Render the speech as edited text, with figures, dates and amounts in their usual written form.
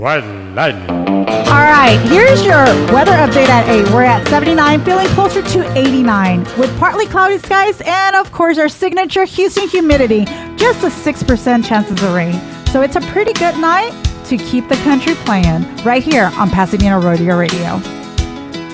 White lightning. All right, here's your weather update at 8. We're at 79, feeling closer to 89 with partly cloudy skies and, of course, our signature Houston humidity, just a 6% chances of rain. So it's a pretty good night to keep the country playing right here on Pasadena Rodeo Radio.